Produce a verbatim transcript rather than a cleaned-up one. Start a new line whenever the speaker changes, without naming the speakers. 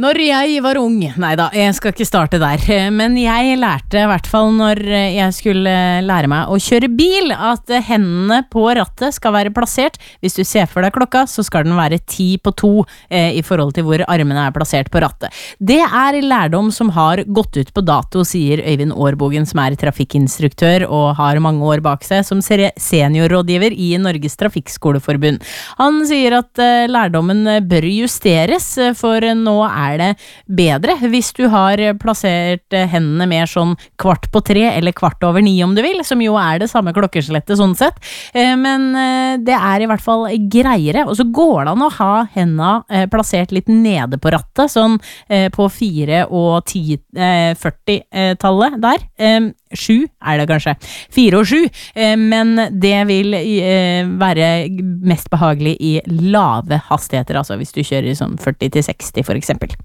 Når jeg var ung, neida, jeg skal ikke starte der, men jeg lærte i hvert fall når jeg skulle lære meg å kjøre bil, at hendene på rattet skal være plassert. Hvis du ser for deg klokka, så skal den være ti på to eh, i forhold til hvor armene er plassert på rattet. Det er lærdom som har gått ut på dato, sier Øyvind Årbogen, som er trafikkinstruktør og har mange år bak seg som seniorrådgiver i Norges Trafikkskoleforbund. Han sier at eh, lærdommen bør justeres, for nå er er det bedre hvis du har plassert hendene mer sånn kvart på tre eller kvart over ni om du vil, som jo er det samme klokkeslettet sånn sett, men det er i hvert fall greiere, og så går det an å ha hendene plassert litt nede på rattet, sånn på fire og ti, førti-tallet der, sju er det kanskje, fire og sju, men det vil være mest behagelig i lave hastigheter, altså hvis du kjører sånn førti til seksti for eksempel.